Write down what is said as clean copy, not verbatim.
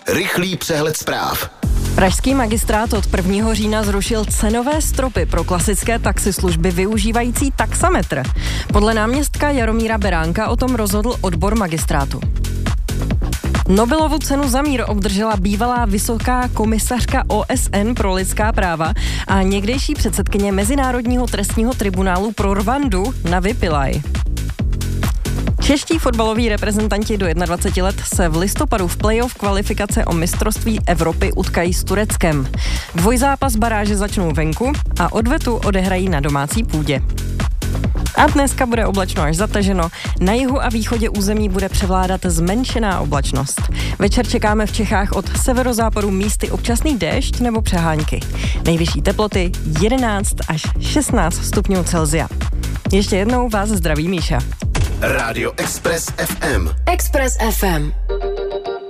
Rychlý přehled zpráv. Pražský magistrát od 1. října zrušil cenové stropy pro klasické taxislužby využívající taxametr. Podle náměstka Jaromíra Beránka o tom rozhodl odbor magistrátu. Nobelovu cenu za mír obdržela bývalá vysoká komisařka OSN pro lidská práva a někdejší předsedkyně Mezinárodního trestního tribunálu pro Rwandu Navi Pillay. Čeští fotbaloví reprezentanti do 21 let se v listopadu v playoff kvalifikace o mistrovství Evropy utkají s Tureckem. Dvojzápas baráže začnou venku a odvetu odehrají na domácí půdě. A dneska bude oblačno až zataženo. Na jihu a východě území bude převládat zmenšená oblačnost. Večer čekáme v Čechách od severozápadu místy občasný déšť nebo přehánky. Nejvyšší teploty 11 až 16 stupňů Celsia. Ještě jednou vás zdraví Míša. Rádio Express FM. Express FM.